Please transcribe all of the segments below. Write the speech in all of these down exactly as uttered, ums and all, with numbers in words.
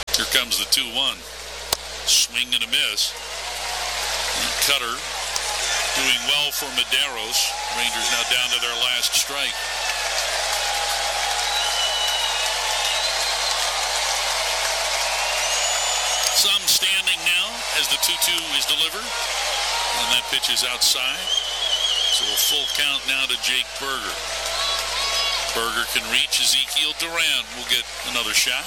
Here comes the two one. Swing and a miss. And Cutter doing well for Medeiros. Rangers now down to their last strike. Some standing now as the two two is delivered. And that pitch is outside. So a full count now to Jake Burger. Burger can reach. Ezekiel Duran will get another shot.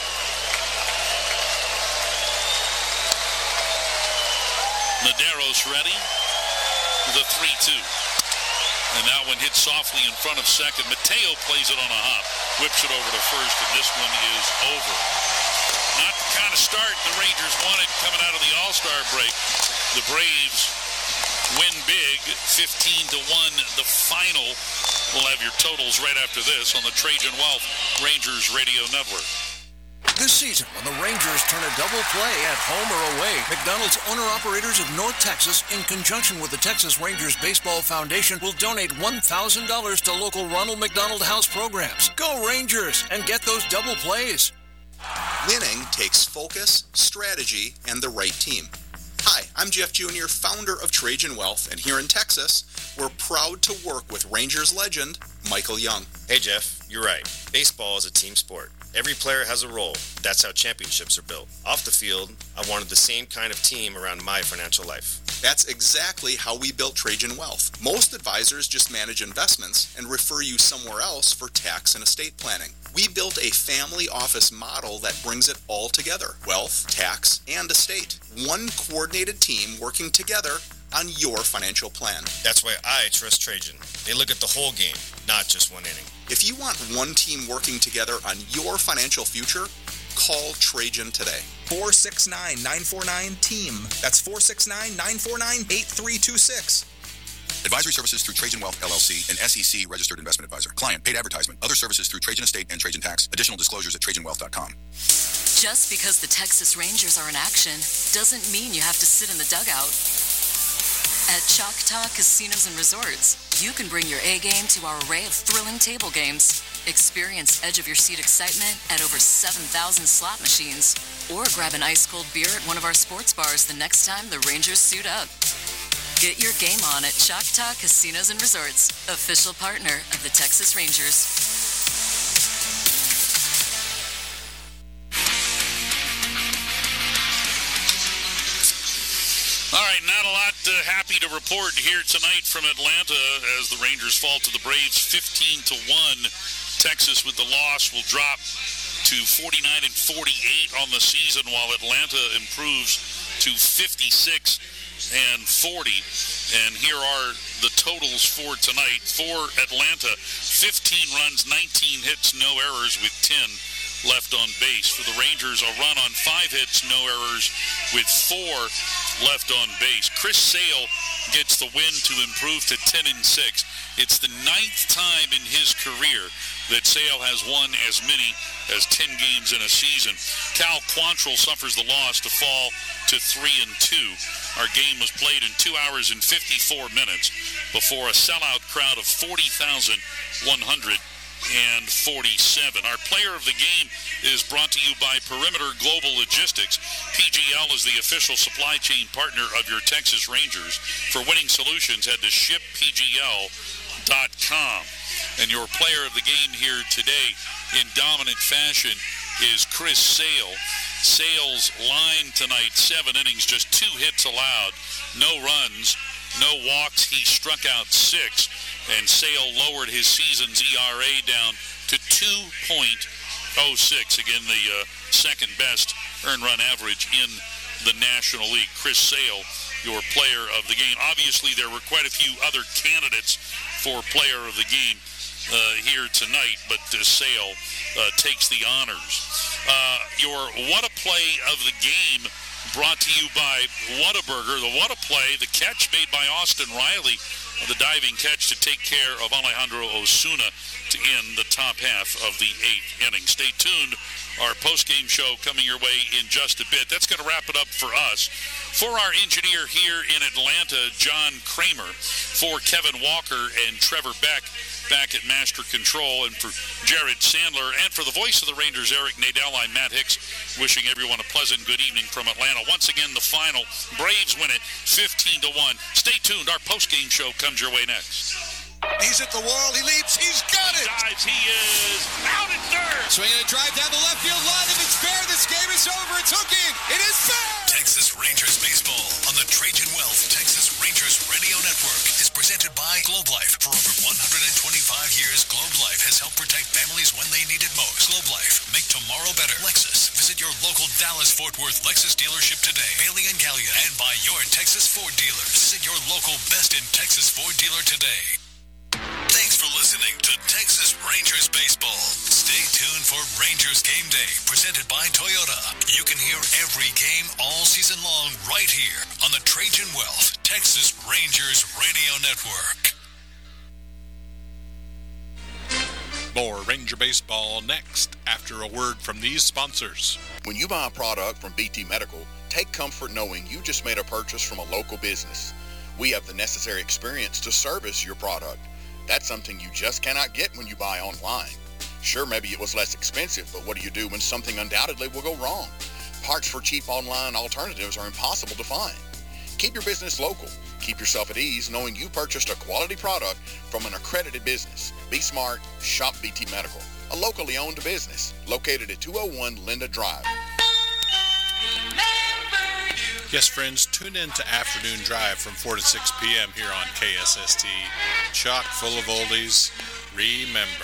Medeiros ready with a three two. And that one hit softly in front of second. Mateo plays it on a hop. Whips it over to first, and this one is over. Not the kind of start the Rangers wanted coming out of the All-Star break. The Braves win big, fifteen to one, the final. We'll have your totals right after this on the Trajan Wealth Rangers Radio Network. This season, when the Rangers turn a double play at home or away, McDonald's owner-operators of North Texas, in conjunction with the Texas Rangers Baseball Foundation, will donate one thousand dollars to local Ronald McDonald House programs. Go Rangers and get those double plays. Winning takes focus, strategy, and the right team. Hi, I'm Jeff Junior, founder of Trajan Wealth, and here in Texas, we're proud to work with Rangers legend Michael Young. Hey Jeff, you're right. Baseball is a team sport. Every player has a role. That's how championships are built. Off the field, I wanted the same kind of team around my financial life. That's exactly how we built Trajan Wealth. Most advisors just manage investments and refer you somewhere else for tax and estate planning. We built a family office model that brings it all together. Wealth, tax, and estate. One coordinated team working together on your financial plan. That's why I trust Trajan. They look at the whole game, not just one inning. If you want one team working together on your financial future, call Trajan today. four six nine, nine four nine, team. That's four six nine, nine four nine, eight three two six. Advisory services through Trajan Wealth, L L C, an S E C registered investment advisor. Client paid advertisement. Other services through Trajan Estate and Trajan Tax. Additional disclosures at trajan wealth dot com. Just because the Texas Rangers are in action doesn't mean you have to sit in the dugout. At Choctaw Casinos and Resorts, you can bring your A game to our array of thrilling table games. Experience edge-of-your-seat excitement at over seven thousand slot machines. Or grab an ice-cold beer at one of our sports bars the next time the Rangers suit up. Get your game on at Choctaw Casinos and Resorts, official partner of the Texas Rangers. All right, not a lot uh, happy to report here tonight from Atlanta as the Rangers fall to the Braves fifteen to one. Texas with the loss will drop to forty-nine and forty-eight on the season, while Atlanta improves to fifty-six and forty. And here are the totals for tonight. For Atlanta, fifteen runs, nineteen hits, no errors with ten left on base. For the Rangers, a run on five hits, no errors with four left on base. Chris Sale gets the win to improve to ten and six. It's the ninth time in his career that Sale has won as many as ten games in a season. Cal Quantrill suffers the loss to fall to three and two. Our game was played in two hours and fifty-four minutes before a sellout crowd of forty thousand one hundred forty-seven. Our player of the game is brought to you by Perimeter Global Logistics. P G L is the official supply chain partner of your Texas Rangers. For winning solutions, head to ship p g l dot com. And your player of the game here today in dominant fashion is Chris Sale. Sale's line tonight, seven innings, just two hits allowed, no runs, no walks. He struck out six, and Sale lowered his season's E R A down to two point oh six. Again, the uh, second best earned run average in the National League. Chris Sale, your player of the game. Obviously, there were quite a few other candidates for player of the game uh, here tonight, but uh, Sale uh, takes the honors. Uh, your What a Play of the game brought to you by Whataburger. The What a Play, the catch made by Austin Riley, the diving catch to take care of Alejandro Osuna to end the top half of the eighth inning. Stay tuned our post-game show coming your way in just a bit. That's going to wrap it up for us. For our engineer here in Atlanta, John Kramer, for Kevin Walker and Trevor Beck back at Master Control, and for Jared Sandler, and for the voice of the Rangers, Eric Nadel, I'm Matt Hicks, wishing everyone a pleasant good evening from Atlanta. Once again, the final. Braves win it fifteen to one. Stay tuned. Our post-game show comes your way next. He's at the wall. He leaps. He's got it. Dives. He is out at third. Swinging a drive down the left field line. If it's fair, this game is over. It's hooking. It is fair. Texas Rangers baseball on the Trajan Wealth Texas Rangers Radio Network is presented by Globe Life. For over one hundred twenty-five years, Globe Life has helped protect families when they need it most. Globe Life. Make tomorrow better. Lexus. Visit your local Dallas-Fort Worth Lexus dealership today. Bailey and Gallia. And buy your Texas Ford dealers. Visit your local Best in Texas Ford dealer today. Thanks for listening to Texas Rangers Baseball. Stay tuned for Rangers Game Day, presented by Toyota. You can hear every game all season long right here on the Trajan Wealth Texas Rangers Radio Network. More Ranger Baseball next after a word from these sponsors. When you buy a product from B T Medical, take comfort knowing you just made a purchase from a local business. We have the necessary experience to service your product. That's something you just cannot get when you buy online. Sure, maybe it was less expensive, but what do you do when something undoubtedly will go wrong? Parts for cheap online alternatives are impossible to find. Keep your business local. Keep yourself at ease knowing you purchased a quality product from an accredited business. Be smart. Shop B T Medical, a locally owned business located at two oh one Linda Drive. Yes, friends, tune in to Afternoon Drive from four to six p.m. here on K S S T. Chock full of oldies. Remember.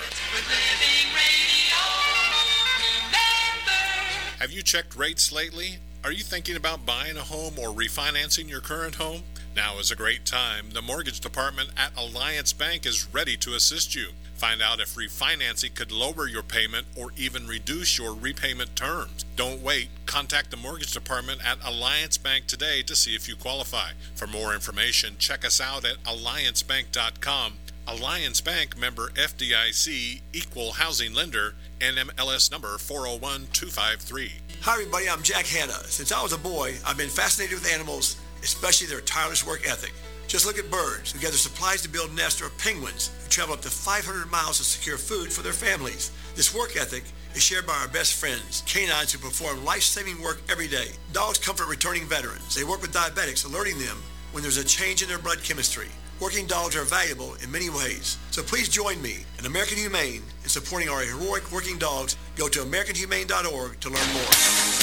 Have you checked rates lately? Are you thinking about buying a home or refinancing your current home? Now is a great time. The mortgage department at Alliance Bank is ready to assist you. Find out if refinancing could lower your payment or even reduce your repayment terms. Don't wait. Contact the mortgage department at Alliance Bank today to see if you qualify. For more information, check us out at alliance bank dot com. Alliance Bank, member F D I C, equal housing lender, N M L S number four oh one two five three. Hi everybody, I'm Jack Hanna. Since I was a boy, I've been fascinated with animals, especially their tireless work ethic. Just look at birds who gather supplies to build nests, or penguins who travel up to five hundred miles to secure food for their families. This work ethic is shared by our best friends, canines who perform life-saving work every day. Dogs comfort returning veterans. They work with diabetics, alerting them when there's a change in their blood chemistry. Working dogs are valuable in many ways. So please join me and American Humane in supporting our heroic working dogs. Go to american humane dot org to learn more.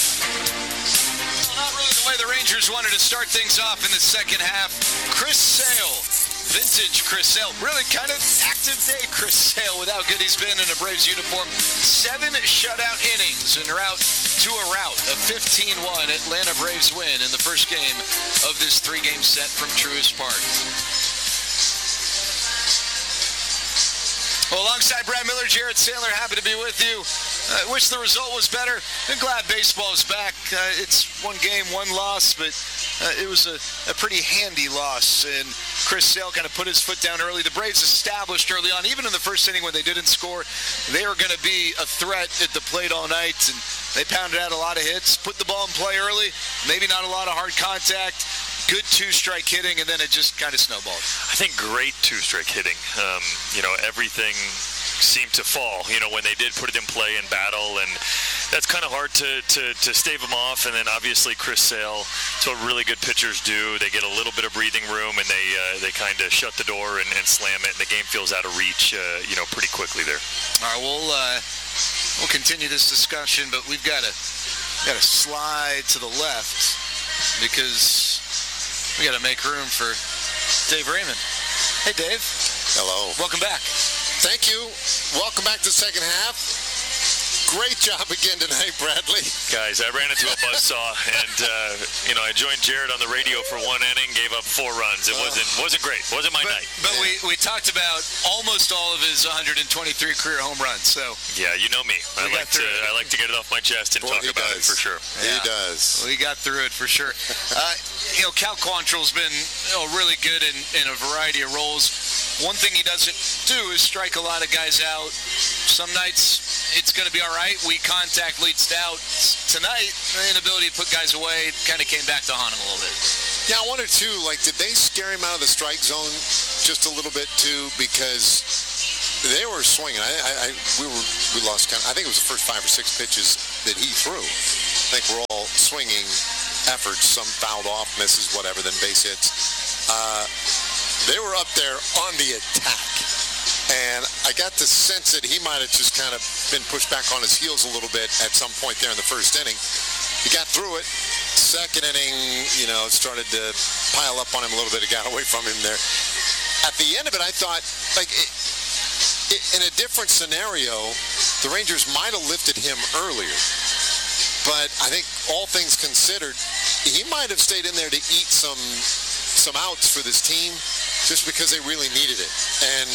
Not really the way the Rangers wanted to start things off in the second half. Chris Sale, vintage Chris Sale, really kind of active day Chris Sale with how good he's been in a Braves uniform. Seven shutout innings en route to a rout, a fifteen one Atlanta Braves win in the first game of this three-game set from Truist Park. Well, alongside Brad Miller, Jared Sandler, happy to be with you. I uh, wish the result was better. I'm glad baseball is back. Uh, it's one game, one loss, but uh, it was a, a pretty handy loss. And Chris Sale kind of put his foot down early. The Braves established early on, even in the first inning when they didn't score, they were going to be a threat at the plate all night. And they pounded out a lot of hits, put the ball in play early, maybe not a lot of hard contact. Good two-strike hitting, and then it just kind of snowballed. I think great two-strike hitting. Um, you know, everything seemed to fall, you know, when they did put it in play in battle, and that's kind of hard to, to, to stave them off. And then obviously Chris Sale, it's what really good pitchers do. They get a little bit of breathing room, and they uh, they kind of shut the door and, and slam it, and the game feels out of reach, uh, you know, pretty quickly there. All right, we'll, uh, we'll continue this discussion, but we've got to, got to slide to the left because we got to make room for Dave Raymond. Hey, Dave. Hello. Welcome back. Thank you. Welcome back to the second half. Great job again tonight, Bradley. Guys, I ran into a buzzsaw, and uh, you know, I joined Jared on the radio for one inning, gave up four runs. It wasn't wasn't great. Wasn't my but, night. But yeah. we, we talked about almost all of his one hundred twenty-three career home runs. So yeah, you know me. I like to I like to get it off my chest and Boy, talk about does. it for sure. Yeah. He does. We got through it for sure. uh, you know, Cal Quantrill's been you know, really good in, in a variety of roles. one thing he doesn't do is strike a lot of guys out. Some nights it's going to be all right. Weak contact leads to outs. Tonight, the inability to put guys away kind of came back to haunt him a little bit. Yeah, I wonder too, like, did they scare him out of the strike zone just a little bit too? Because they were swinging. I, I, I we were we lost count. I think it was the first five or six pitches that he threw. I think we're all swinging efforts. Some fouled off, misses, whatever, then base hits. Uh, they were up there on the attack. And I got the sense that he might have just kind of been pushed back on his heels a little bit at some point there in the first inning. He got through it. Second inning, you know, started to pile up on him a little bit. It got away from him there. At the end of it, I thought, like, it, it, in a different scenario, the Rangers might have lifted him earlier. But I think all things considered, he might have stayed in there to eat some some outs for this team just because they really needed it. And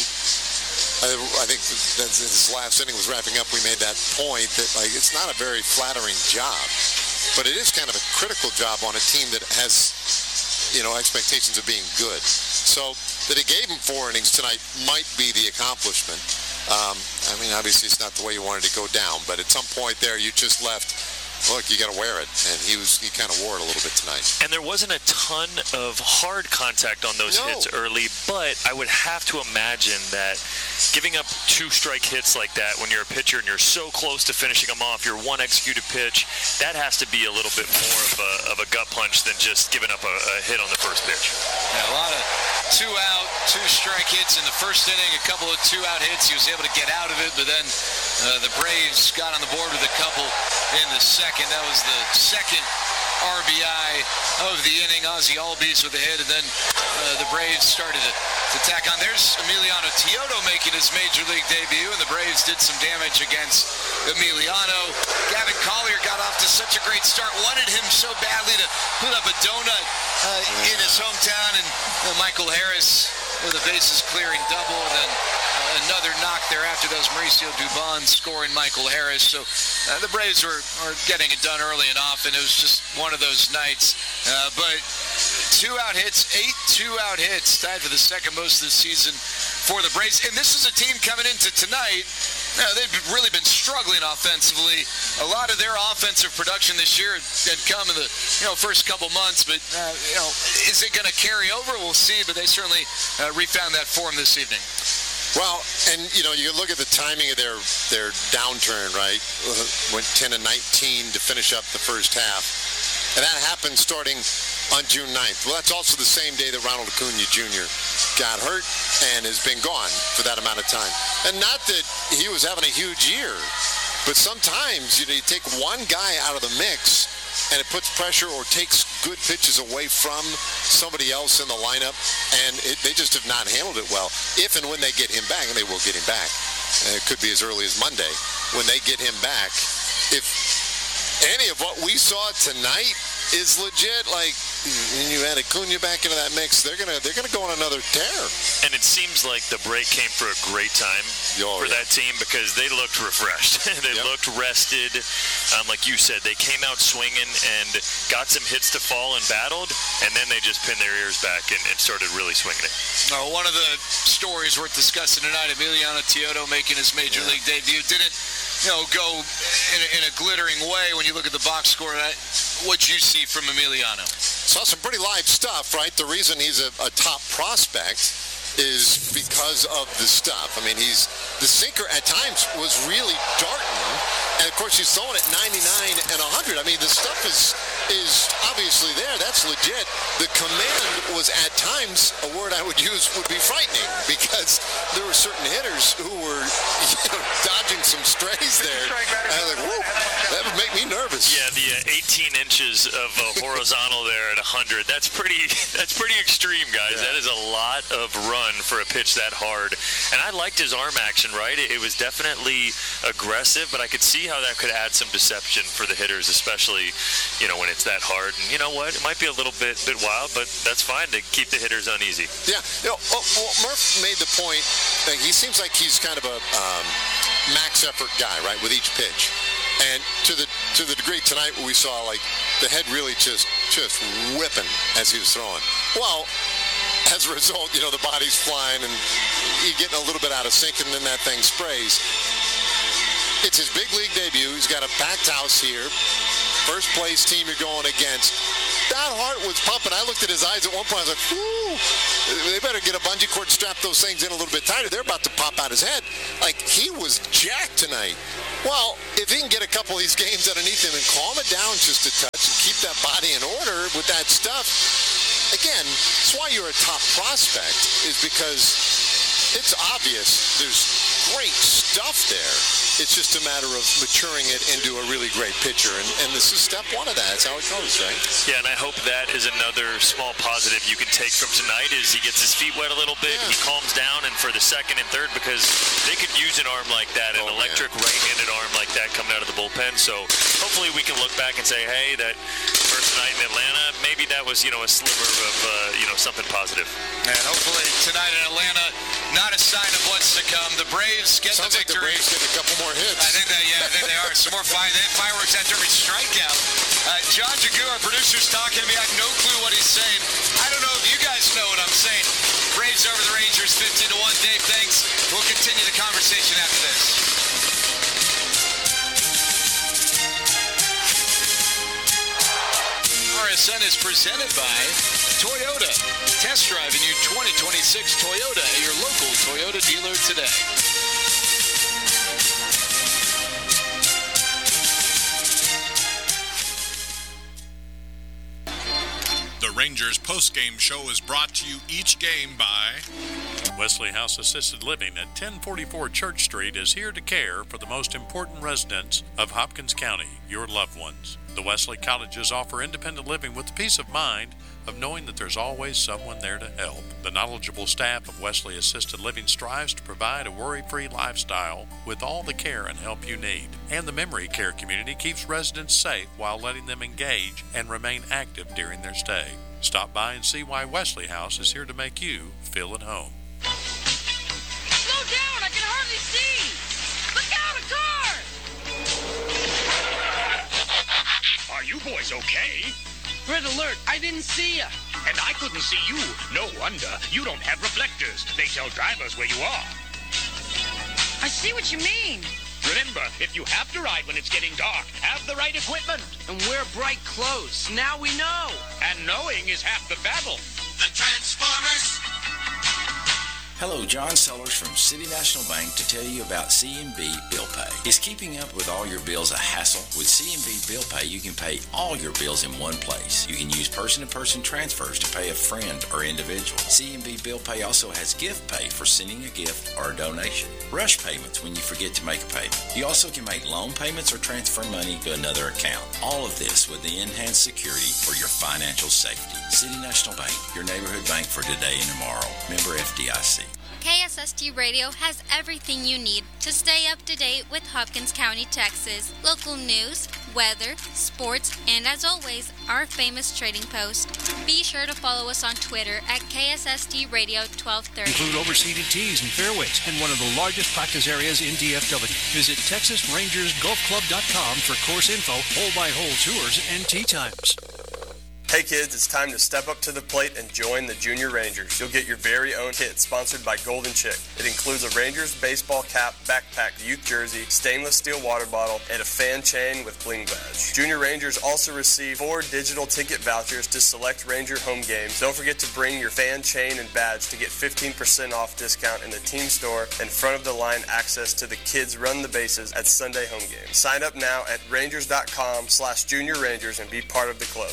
I, I think that his last inning was wrapping up. We made that point that, like, it's not a very flattering job. But it is kind of a critical job on a team that has, you know, expectations of being good. So that he gave him four innings tonight might be the accomplishment. Um, I mean, obviously it's not the way you wanted to go down, but at some point there you just left, look, you got to wear it. And he was he kind of wore it a little bit tonight. And there wasn't a ton of hard contact on those No. hits early, but I would have to imagine that giving up two strike hits like that when you're a pitcher and you're so close to finishing them off, your one executed pitch, that has to be a little bit more of a, of a gut punch than just giving up a, a hit on the first pitch. Yeah, a lot of two out, two strike hits in the first inning, a couple of two out hits. He was able to get out of it, but then uh, the Braves got on the board with a couple in the second. That was the second R B I of the inning. Ozzie Albies with a hit, and then uh, the Braves started to, to tack on. There's Emiliano Teodo making his major league debut, and the Braves did some damage against Emiliano. Gavin Collier got off to such a great start, wanted him so badly to put up a donut uh, in his hometown, and uh, Michael Harris with a bases clearing double, and then uh, another knock there after those. Mauricio Dubon scoring Michael Harris. So uh, the Braves were, were getting it done early and often. It was just one of those nights. Uh, but two out hits, eight two out hits, tied for the second most of the season for the Braves. And this is a team coming into tonight. You know, they've really been struggling offensively. A lot of their offensive production this year had come in the you know first couple months, but uh, you know, is it going to carry over? We'll see. But they certainly uh, refound that form this evening. Well, and, you know, you look at the timing of their, their downturn, right? Went ten and nineteen to finish up the first half. And that happened starting on June ninth. Well, that's also the same day that Ronald Acuna Junior got hurt and has been gone for that amount of time. And not that he was having a huge year, but sometimes, you know, you take one guy out of the mix and it puts pressure or takes good pitches away from somebody else in the lineup, and it, they just have not handled it well. If and when they get him back, and they will get him back, and it could be as early as Monday, when they get him back, if any of what we saw tonight is legit, like, when you add Acuna back into that mix, they're gonna they're gonna go on another tear. And it seems like the break came for a great time oh, for yeah. that team because they looked refreshed. they yep. looked rested. Um, like you said, they came out swinging and got some hits to fall and battled, and then they just pinned their ears back and, and started really swinging it. Uh, one of the stories worth discussing tonight, Emiliano Teodo making his major yeah. league debut, didn't you know go in a, in a glittering way when you look at the box score. What you see from Emiliano? Saw some pretty live stuff, right? The reason he's a, a top prospect is because of the stuff. I mean, he's the sinker at times was really darting, and of course he's throwing at ninety-nine and one hundred. I mean, the stuff is is obviously there. That's legit. The command was at times a word I would use would be frightening because there were certain hitters who were you know, dodging some strays there. And I was like, whoa, that would make me nervous. Yeah, the uh, eighteen inches of uh, horizontal there at one hundred. That's pretty. That's pretty extreme, guys. Yeah. That is a lot of run for a pitch that hard. And I liked his arm action, right? It, it was definitely aggressive, but I could see how that could add some deception for the hitters, especially, you know, when it's that hard. And you know what? It might be a little bit bit wild, but that's fine to keep the hitters uneasy. Yeah. You know, well, well, Murph made the point that he seems like he's kind of a um, max effort guy, right, with each pitch. And to the to the degree tonight we saw, like, the head really just just whipping as he was throwing. Well, as a result, you know, the body's flying and you're getting a little bit out of sync, and then that thing sprays. It's his big league debut. He's got a packed house here. First place team you're going against. That heart was pumping. I looked at his eyes at one point. I was like, whoo, they better get a bungee cord, strap those things in a little bit tighter. They're about to pop out his head. Like, he was jacked tonight. Well, if he can get a couple of these games underneath him and calm it down just a touch and keep that body in order with that stuff, again, that's why you're a top prospect, is because it's obvious there's great stuff there. It's just a matter of maturing it into a really great pitcher, and, and this is step one of that. That's how it goes, right? Yeah, and I hope that is another small positive you can take from tonight is he gets his feet wet a little bit, yeah. He calms down, and for the second and third, because they could use an arm like that, an oh, electric man. right-handed arm like that coming out of the bullpen, so hopefully we can look back and say, hey, that first night in Atlanta, maybe that was, you know, a sliver of, uh, you know, something positive. And hopefully tonight in Atlanta, not a sign of what's to come. The Braves get Sounds the victory. Like the Braves get a couple more hits. I think that, yeah, I think they are. Some more fire, they fireworks after every strikeout. Uh, John Jagu, our producer's talking to me. I have no clue what he's saying. I don't know if you guys know what I'm saying. Braves over the Rangers, fifteen to one. Dave, thanks. We'll continue the conversation after this. R S N is presented by Toyota. Test drive a new twenty twenty-six Toyota at your local Toyota dealer today. The Rangers postgame show is brought to you each game by Wesley House Assisted Living at ten forty-four Church Street is here to care for the most important residents of Hopkins County, your loved ones. The Wesley Cottages offer independent living with the peace of mind of knowing that there's always someone there to help. The knowledgeable staff of Wesley Assisted Living strives to provide a worry-free lifestyle with all the care and help you need. And the memory care community keeps residents safe while letting them engage and remain active during their stay. Stop by and see why Wesley House is here to make you feel at home. Slow down! I can hardly see! Look out, a car! Are you boys okay? Red alert, I didn't see ya. And I couldn't see you. No wonder. You don't have reflectors. They tell drivers where you are. I see what you mean. Remember, if you have to ride when it's getting dark, have the right equipment. And wear bright clothes. Now we know. And knowing is half the battle. The Transformers. Hello, John Sellers from City National Bank to tell you about C and B Bill Pay. Is keeping up with all your bills a hassle? With C and B Bill Pay, you can pay all your bills in one place. You can use person-to-person transfers to pay a friend or individual. C and B Bill Pay also has gift pay for sending a gift or a donation. Rush payments when you forget to make a payment. You also can make loan payments or transfer money to another account. All of this with the enhanced security for your financial safety. City National Bank, your neighborhood bank for today and tomorrow. Member F D I C. K S S T Radio has everything you need to stay up to date with Hopkins County, Texas. Local news, weather, sports, and as always, our famous trading post. Be sure to follow us on Twitter at K S S T Radio twelve thirty. Include overseeded tees and fairways and one of the largest practice areas in D F W. Visit Texas Rangers Golf Club dot com for course info, hole-by-hole tours, and tee times. Hey kids, it's time to step up to the plate and join the Junior Rangers. You'll get your very own kit sponsored by Golden Chick. It includes a Rangers baseball cap, backpack, youth jersey, stainless steel water bottle, and a fan chain with bling badge. Junior Rangers also receive four digital ticket vouchers to select Ranger home games. Don't forget to bring your fan chain and badge to get fifteen percent off discount in the team store and front of the line access to the kids run the bases at Sunday home games. Sign up now at rangers.com slash junior rangers and be part of the club.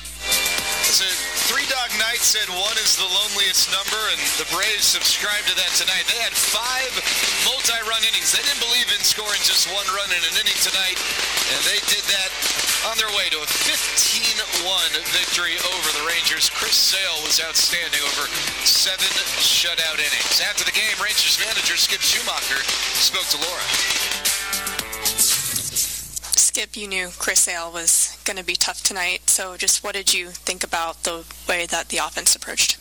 So Three Dog Night said one is the loneliest number, and the Braves subscribed to that tonight. They had five multi-run innings. They didn't believe in scoring just one run in an inning tonight, and they did that on their way to a fifteen one victory over the Rangers. Chris Sale was outstanding over seven shutout innings. After the game, Rangers manager Skip Schumacher spoke to Laura. Skip, you knew Chris Sale was going to be tough tonight, so just what did you think about the way that the offense approached?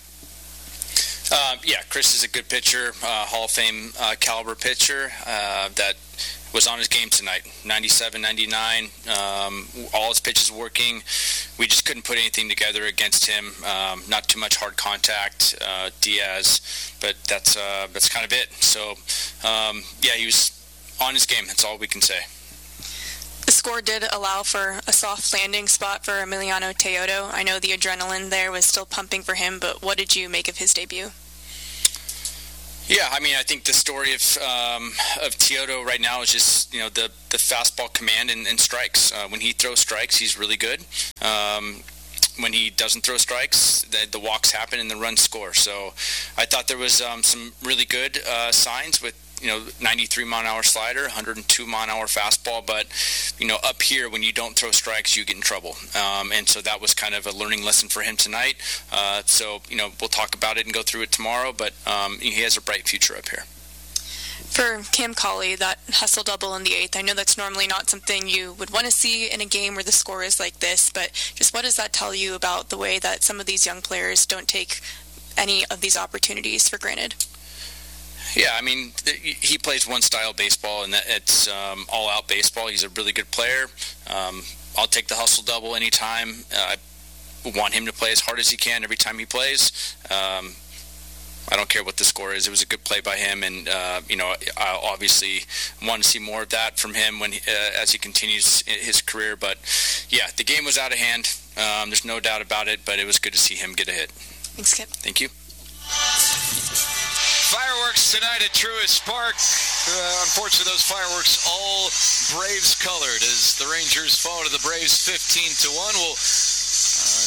Uh, yeah, Chris is a good pitcher, uh, Hall of Fame uh, caliber pitcher uh, that was on his game tonight. ninety-seven, ninety-nine, um, all his pitches working. We just couldn't put anything together against him. Um, not too much hard contact, uh, Diaz, but that's uh, that's kind of it. So, um, yeah, he was on his game. That's all we can say. The score did allow for a soft landing spot for Emiliano Teodo. I know the adrenaline there was still pumping for him, but what did you make of his debut? Yeah, I mean, I think the story of um, of Teodo right now is just, you know, the, the fastball command and, and strikes. Uh, when he throws strikes, he's really good. Um, when he doesn't throw strikes, the, the walks happen and the runs score. So I thought there was um, some really good uh, signs with, you know, ninety-three mile an hour slider, one hundred two mile an hour fastball. But, you know, up here, when you don't throw strikes, you get in trouble. Um, and so that was kind of a learning lesson for him tonight. Uh, so, you know, we'll talk about it and go through it tomorrow. But um, he has a bright future up here. For Cam Cauley, that hustle double in the eighth, I know that's normally not something you would want to see in a game where the score is like this. But just what does that tell you about the way that some of these young players don't take any of these opportunities for granted? Yeah, I mean, he plays one style of baseball, and it's um, all-out baseball. He's a really good player. Um, I'll take the hustle double anytime. Uh, I want him to play as hard as he can every time he plays. Um, I don't care what the score is. It was a good play by him, and uh, you know, I obviously want to see more of that from him when he, uh, as he continues his career. But yeah, the game was out of hand. Um, there's no doubt about it. But it was good to see him get a hit. Thanks, Kip. Thank you. Fireworks tonight at Truist Park. Uh, unfortunately, those fireworks all Braves colored as the Rangers fall to the Braves fifteen to one. We'll uh,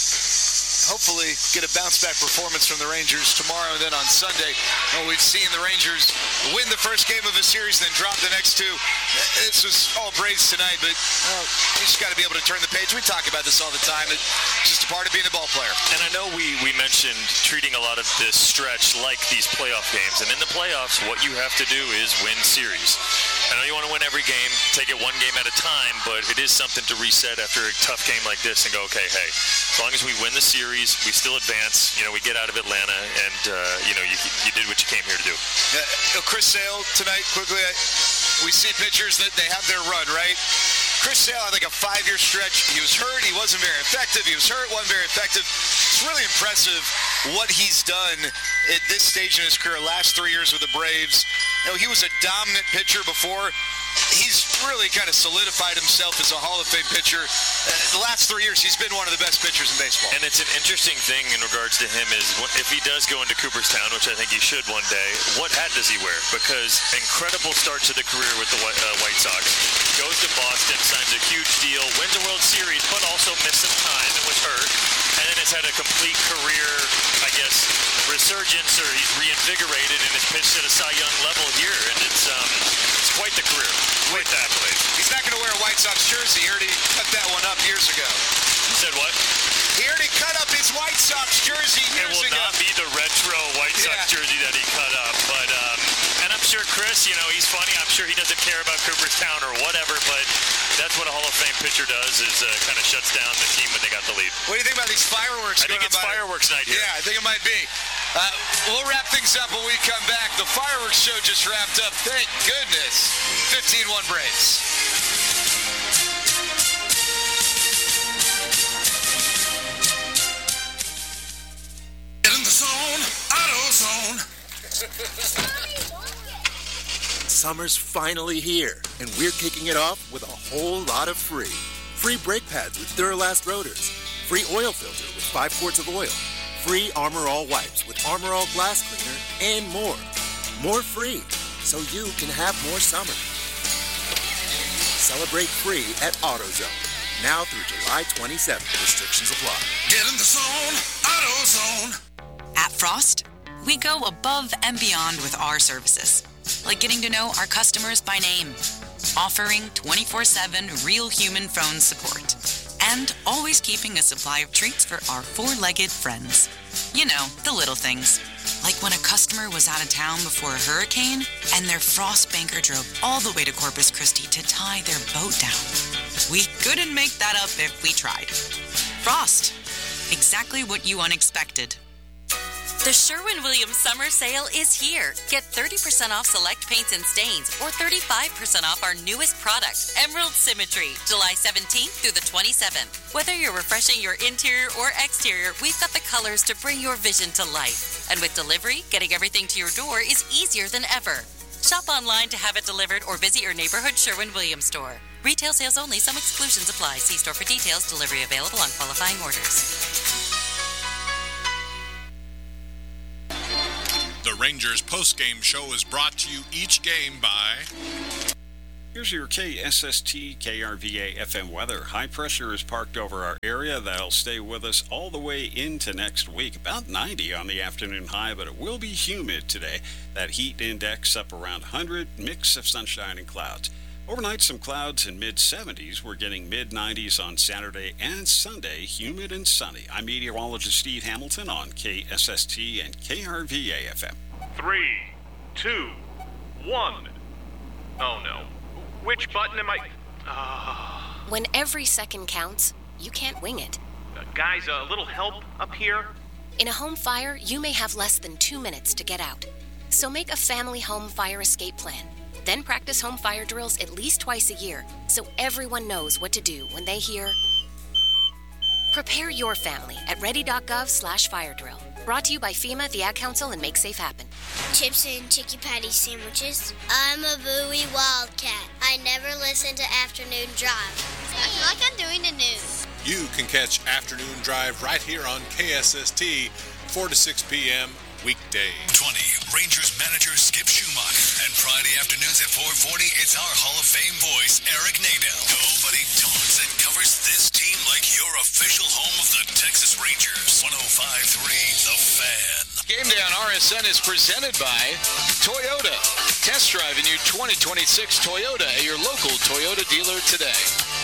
hopefully get a bounce-back performance from the Rangers tomorrow, and then on Sunday, well, we've seen the Rangers win the first game of a series, then drop the next two. This was all Braves tonight, but well, you just got to be able to turn the page. We talk about this all the time. It's just a part of being a ball player. And I know we, we mentioned treating a lot of this stretch like these playoff games, and in the playoffs, what you have to do is win series. I know you want to win every game, take it one game at a time, but it is something to reset after a tough game like this and go, okay, hey, as long as we win the series, we still advance. You know, we get out of Atlanta, and, uh, you know, you, you did what you came here to do. Uh, Chris Sale tonight, quickly, we see pitchers that they have their run, right? Chris Sale had like a five-year stretch. He was hurt. He wasn't very effective. He was hurt, wasn't very effective. It's really impressive what he's done at this stage in his career, last three years with the Braves. You know, he was a dominant pitcher before. He's really kind of solidified himself as a Hall of Fame pitcher. Uh, the last three years, he's been one of the best pitchers in baseball. And it's an interesting thing in regards to him is if he does go into Cooperstown, which I think he should one day, what hat does he wear? Because incredible start to the career with the White, uh, White Sox. Goes to Boston, signs a huge deal, wins a World Series, but also missed some time and was hurt. And then has had a complete career, I guess, resurgence, or he's reinvigorated and has pitched at a Cy Young level here. And it's um, it's quite the career. Quite the accolade. He's not going to wear a White Sox jersey. He already cut that one up years ago. You said what? He already cut up his White Sox jersey years ago. It will not be the retro White Sox yeah. jersey that he cut up. But, um, and I'm sure Chris, you know, he's funny. I'm sure he doesn't care about Cooperstown or whatever, but that's what a Hall of Fame pitcher does, is uh, kind of shuts down the team when they got the lead. What do you think about these fireworks? I think it's fireworks night here. Yeah, I think it might be. Uh, we'll wrap things up when we come back. The fireworks show just wrapped up. Thank goodness. fifteen one Braves. Get in the zone, AutoZone. Summer's finally here, and we're kicking it off with a whole lot of free. Free brake pads with Duralast rotors. Free oil filter with five quarts of oil. Free Armor All wipes with Armor All glass cleaner, and more. More free, so you can have more summer. Celebrate free at AutoZone. Now through July twenty-seventh. Restrictions apply. Get in the zone, AutoZone. At Frost, we go above and beyond with our services, like getting to know our customers by name, offering twenty-four seven real human phone support, and always keeping a supply of treats for our four-legged friends. You know, the little things. Like when a customer was out of town before a hurricane and their Frost banker drove all the way to Corpus Christi to tie their boat down. We couldn't make that up if we tried. Frost. Exactly what you unexpected. The Sherwin-Williams Summer Sale is here. Get thirty percent off select paints and stains or thirty-five percent off our newest product, Emerald Symmetry, July seventeenth through the twenty-seventh. Whether you're refreshing your interior or exterior, we've got the colors to bring your vision to life. And with delivery, getting everything to your door is easier than ever. Shop online to have it delivered or visit your neighborhood Sherwin-Williams store. Retail sales only. Some exclusions apply. See store for details. Delivery available on qualifying orders. The Rangers postgame show is brought to you each game by... Here's your K S S T K R V A F M weather. High pressure is parked over our area. That'll stay with us all the way into next week. About ninety on the afternoon high, but it will be humid today. That heat index up around one hundred, mix of sunshine and clouds. Overnight, some clouds in mid seventies. We're getting mid nineties on Saturday and Sunday, humid and sunny. I'm meteorologist Steve Hamilton on K S S T and K R V A F M. Three, two, one. Oh no. Which button am I... Uh... When every second counts, you can't wing it. Uh, guys, a little help up here? In a home fire, you may have less than two minutes to get out. So make a family home fire escape plan. Then practice home fire drills at least twice a year so everyone knows what to do when they hear... Prepare your family at ready.gov slash fire drill. Brought to you by FEMA, the Ad Council, and Make Safe Happen. Chips and chicky patty sandwiches. I'm a Bowie Wildcat. I never listen to Afternoon Drive. I feel like I'm doing the news. You can catch Afternoon Drive right here on K S S T, four to six p.m. weekdays. twenty, Rangers manager Skip Schumacher. And Friday afternoons at four forty, it's our Hall of Fame voice, Eric Nadel. Nobody talks and covers this team like your official home of the Texas Rangers. one oh five point three The Fan. Game Day on R S N is presented by Toyota. Test drive a new twenty twenty-six Toyota at your local Toyota dealer today.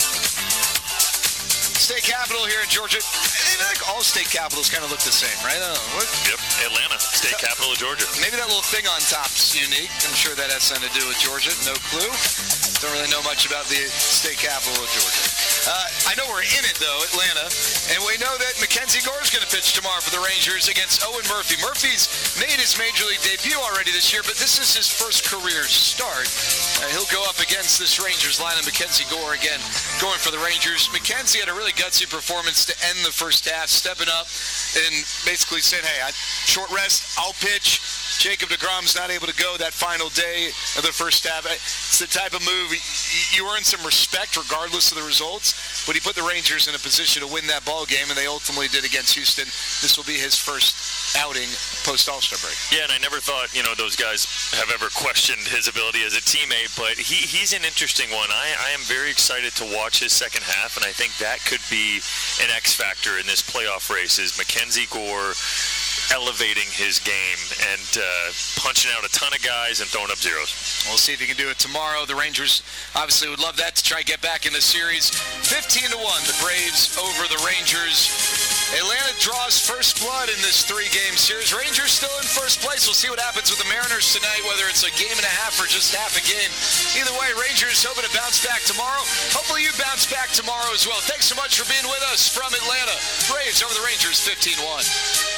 State capital here in Georgia. I think all state capitals kind of look the same, right? I don't know. What? Yep, Atlanta, state capital of Georgia. Maybe that little thing on top's unique. I'm sure that has something to do with Georgia. No clue. Don't really know much about the state capital of Georgia. Uh, I know we're in it, though, Atlanta, and we know that Mackenzie Gore is going to pitch tomorrow for the Rangers against Owen Murphy. Murphy's made his major league debut already this year, but this is his first career start. Uh, he'll go up against this Rangers lineup. Mackenzie Gore, again, going for the Rangers. Mackenzie had a really gutsy performance to end the first half, stepping up and basically saying, hey, I, short rest, I'll pitch. Jacob deGrom's not able to go that final day of the first half. It's the type of move, you earn some respect regardless of the results, but he put the Rangers in a position to win that ball game, and they ultimately did against Houston. This will be his first outing post-All-Star break. Yeah, and I never thought, you know, those guys have ever questioned his ability as a teammate, but he, he's an interesting one. I, I am very excited to watch his second half, and I think that could be an X factor in this playoff race is Mackenzie Gore elevating his game and uh, punching out a ton of guys and throwing up zeros. We'll see if he can do it tomorrow. The Rangers obviously would love that to try to get back in the series. fifteen to one, the Braves over the Rangers. Atlanta draws first blood in this three-game series. Rangers still in first place. We'll see what happens with the Mariners tonight, whether it's a game and a half or just half a game. Either way, Rangers hoping to bounce back tomorrow. Hopefully you bounce back tomorrow as well. Thanks so much for being with us from Atlanta. Braves over the Rangers fifteen one.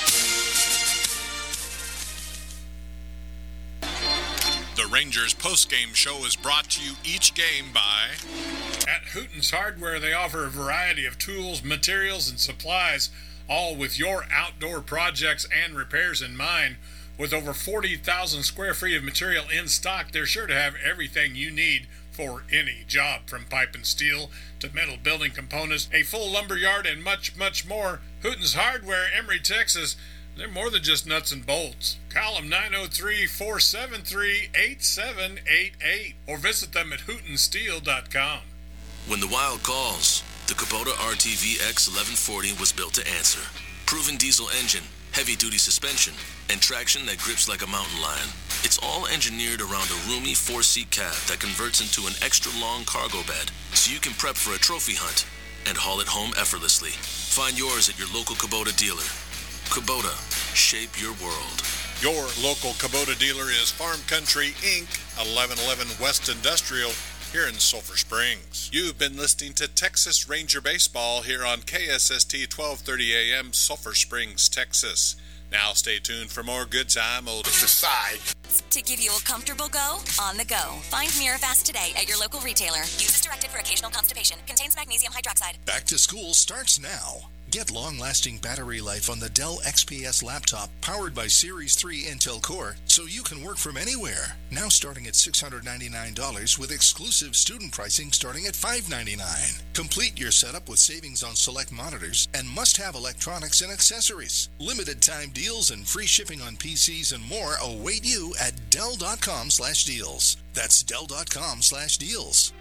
The Rangers postgame show is brought to you each game by... At Hooten's Hardware, they offer a variety of tools, materials, and supplies, all with your outdoor projects and repairs in mind. With over forty thousand square feet of material in stock, they're sure to have everything you need for any job, from pipe and steel to metal building components, a full lumber yard, and much, much more. Hooten's Hardware, Emory, Texas. They're more than just nuts and bolts. Call them nine oh three, four seven three, eight seven eight eight or visit them at hooten steel dot com. When the Wild calls, the Kubota R T V X eleven forty was built to answer. Proven diesel engine, heavy-duty suspension, and traction that grips like a mountain lion. It's all engineered around a roomy four-seat cab that converts into an extra-long cargo bed, so you can prep for a trophy hunt and haul it home effortlessly. Find yours at your local Kubota dealer. Kubota, shape your world. Your local Kubota dealer is Farm Country Incorporated, eleven eleven West Industrial, here in Sulphur Springs. You've been listening to Texas Ranger Baseball here on K S S T twelve thirty A M, Sulphur Springs, Texas. Now stay tuned for more Good Time Oldies. Aside. To give you a comfortable go, on the go. Find Mirafast today at your local retailer. Use as directed for occasional constipation. Contains magnesium hydroxide. Back to school starts now. Get long-lasting battery life on the Dell X P S laptop powered by Series three Intel Core so you can work from anywhere. Now starting at six hundred ninety-nine dollars with exclusive student pricing starting at five hundred ninety-nine dollars. Complete your setup with savings on select monitors and must-have electronics and accessories. Limited time deals and free shipping on P Cs and more await you at Dell.com slash deals. That's Dell.com slash deals.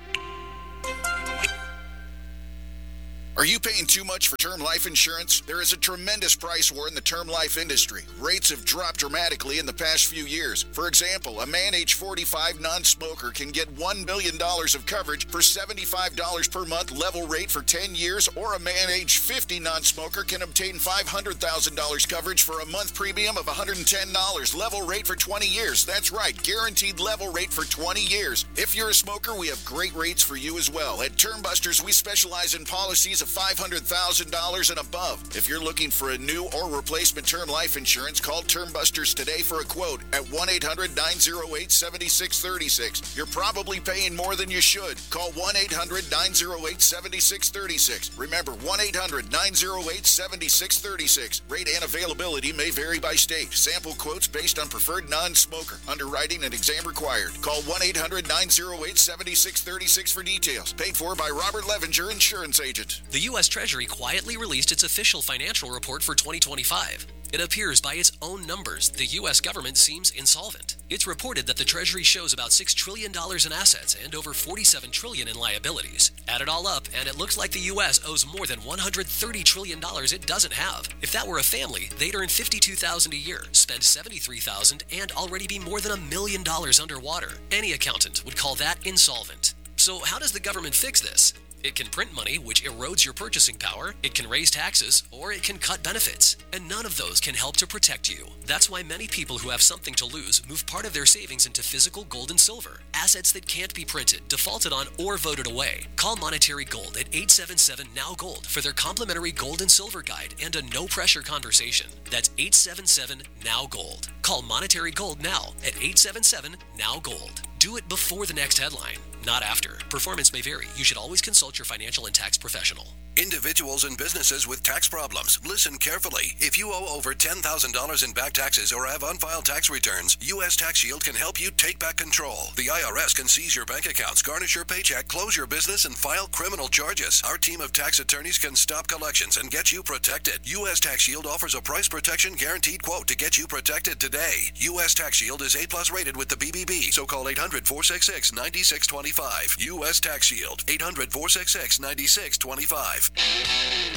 Are you paying too much for term life insurance? There is a tremendous price war in the term life industry. Rates have dropped dramatically in the past few years. For example, a man age forty-five non-smoker can get one million dollars of coverage for seventy-five dollars per month level rate for ten years, or a man age fifty non-smoker can obtain five hundred thousand dollars coverage for a month premium of one hundred ten dollars level rate for twenty years. That's right, guaranteed level rate for twenty years. If you're a smoker, we have great rates for you as well. At Term Busters, we specialize in policies of five hundred thousand dollars and above. If you're looking for a new or replacement term life insurance, call Term Busters today for a quote at one eight hundred nine oh eight seven six three six. You're probably paying more than you should. Call one eight hundred nine oh eight seven six three six. Remember, one eight hundred nine oh eight seven six three six. Rate and availability may vary by state. Sample quotes based on preferred non-smoker. Underwriting and exam required. Call one eight hundred nine oh eight seven six three six for details. Paid for by Robert Levenger, insurance agent. The U S Treasury quietly released its official financial report for twenty twenty-five. It appears by its own numbers, the U S government seems insolvent. It's reported that the Treasury shows about six trillion dollars in assets and over forty-seven trillion dollars in liabilities. Add it all up, and it looks like the U S owes more than one hundred thirty trillion dollars it doesn't have. If that were a family, they'd earn fifty-two thousand dollars a year, spend seventy-three thousand dollars, and already be more than a million dollars underwater. Any accountant would call that insolvent. So how does the government fix this? It can print money, which erodes your purchasing power, it can raise taxes, or it can cut benefits. And none of those can help to protect you. That's why many people who have something to lose move part of their savings into physical gold and silver, assets that can't be printed, defaulted on, or voted away. Call Monetary Gold at eight seven seven N O W Gold for their complimentary gold and silver guide and a no-pressure conversation. That's eight seven seven N O W Gold. Call Monetary Gold now at eight seven seven N O W Gold. Do it before the next headline, not after. Performance may vary. You should always consult your financial and tax professional. Individuals and businesses with tax problems, listen carefully. If you owe over ten thousand dollars in back taxes or have unfiled tax returns, U S Tax Shield can help you take back control. The I R S can seize your bank accounts, garnish your paycheck, close your business, and file criminal charges. Our team of tax attorneys can stop collections and get you protected. U S Tax Shield offers a price protection guaranteed quote to get you protected today. U S Tax Shield is A plus rated with the B B B, so call eight hundred four six six nine six two five. U S Tax Shield, eight hundred four six six nine six two five.